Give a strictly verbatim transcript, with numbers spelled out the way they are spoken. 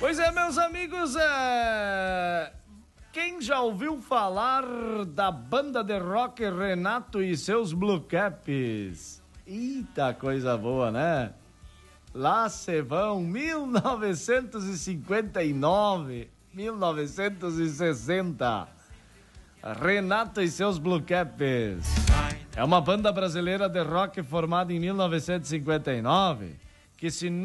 Pois é, meus amigos, é... quem já ouviu falar da banda de rock Renato e seus Blue Caps? Eita, coisa boa, né? Lá se vão, mil novecentos e cinquenta e nove, mil novecentos e sessenta. Renato e seus Blue Caps. É uma banda brasileira de rock formada em mil novecentos e cinquenta e nove, que se